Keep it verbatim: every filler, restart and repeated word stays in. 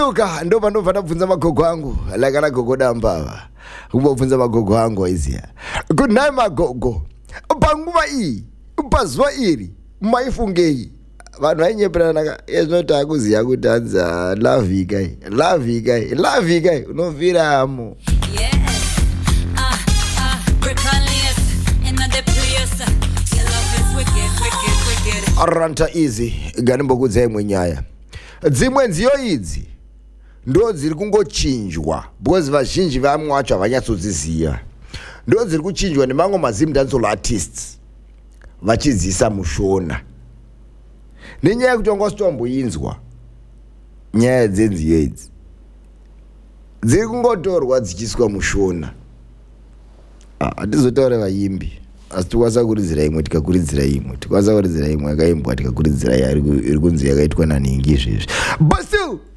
Uka ndo panobva bvunza magogo angu lakana gogo dambava kumbobvunza magogo angu aiziya kuti nai magogo panguva iyi pazuva iri maifungei vanhu vainyeperana ezvinoti akuziya kuti anza lavikai lavikai lavikai unovhiramo aranta izi ganimbokudzai imwe nyaya dzimwe nziyo idzi ndo dziri kungochinjwa because vazhinji vamwe vacho havanyatsodziziva ndo dziri kuchinjwa nemamwe mazim dancehall artists vachidziisa mushona nenyaya yekuti wanga usitomboinzwa nyaya dzenziyo idzi dziri kungotorwa dzichiiswa mushona. Hatizotaura vaimbi asi tikwanisa kuridzira imwe tikakuridzira imwe tikwanisa kuridzira imwe yakaimbwa tikakuridzira iri kunzi yakaitwa naningi izvezvi but still